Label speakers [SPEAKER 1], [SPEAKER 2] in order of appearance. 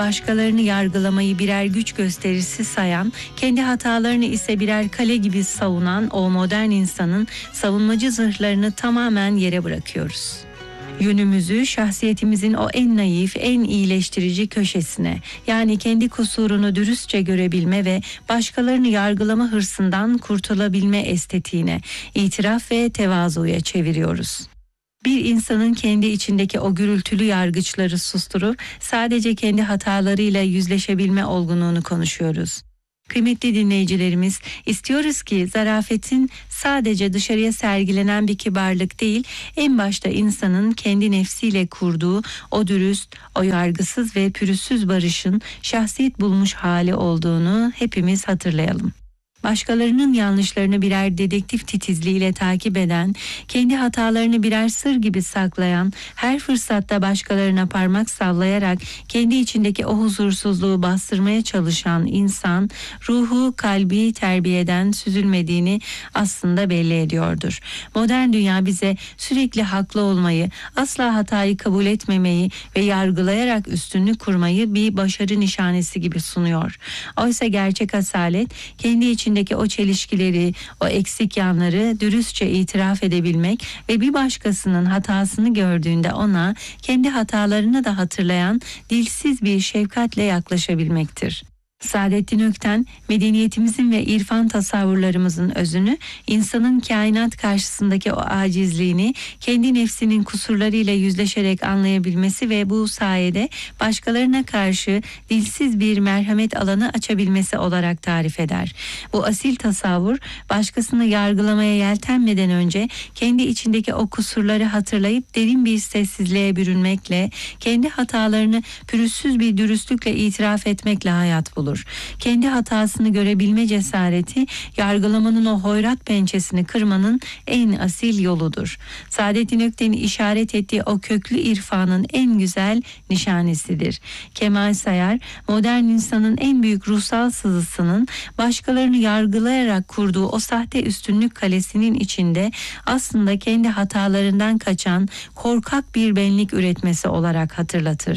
[SPEAKER 1] Başkalarını yargılamayı birer güç gösterisi sayan, kendi hatalarını ise birer kale gibi savunan o modern insanın savunmacı zırhlarını tamamen yere bırakıyoruz. Yönümüzü şahsiyetimizin o en naif, en iyileştirici köşesine, yani kendi kusurunu dürüstçe görebilme ve başkalarını yargılama hırsından kurtulabilme estetiğine, itiraf ve tevazuya çeviriyoruz. Bir insanın kendi içindeki o gürültülü yargıçları susturup sadece kendi hatalarıyla yüzleşebilme olgunluğunu konuşuyoruz. Kıymetli dinleyicilerimiz, istiyoruz ki zarafetin sadece dışarıya sergilenen bir kibarlık değil, en başta insanın kendi nefsiyle kurduğu o dürüst, o yargısız ve pürüzsüz barışın şahsiyet bulmuş hali olduğunu hepimiz hatırlayalım. Başkalarının yanlışlarını birer dedektif titizliğiyle takip eden, kendi hatalarını birer sır gibi saklayan, her fırsatta başkalarına parmak sallayarak kendi içindeki o huzursuzluğu bastırmaya çalışan insan, ruhu, kalbi terbiyeden süzülmediğini aslında belli ediyordur. Modern dünya bize sürekli haklı olmayı, asla hatayı kabul etmemeyi ve yargılayarak üstünlük kurmayı bir başarı nişanesi gibi sunuyor. Oysa gerçek asalet, kendi içindeki o çelişkileri, o eksik yanları dürüstçe itiraf edebilmek ve bir başkasının hatasını gördüğünde ona kendi hatalarını da hatırlayan dilsiz bir şefkatle yaklaşabilmektir. Saadettin Ökten, medeniyetimizin ve irfan tasavvurlarımızın özünü, insanın kainat karşısındaki o acizliğini, kendi nefsinin kusurlarıyla yüzleşerek anlayabilmesi ve bu sayede başkalarına karşı dilsiz bir merhamet alanı açabilmesi olarak tarif eder. Bu asil tasavvur, başkasını yargılamaya yeltenmeden önce kendi içindeki o kusurları hatırlayıp derin bir sessizliğe bürünmekle, kendi hatalarını pürüzsüz bir dürüstlükle itiraf etmekle hayat bulur. Kendi hatasını görebilme cesareti, yargılamanın o hoyrat pençesini kırmanın en asil yoludur. Saadettin Ökten'in işaret ettiği o köklü irfanın en güzel nişanesidir. Kemal Sayar, modern insanın en büyük ruhsal sızısının başkalarını yargılayarak kurduğu o sahte üstünlük kalesinin içinde aslında kendi hatalarından kaçan korkak bir benlik üretmesi olarak hatırlatır.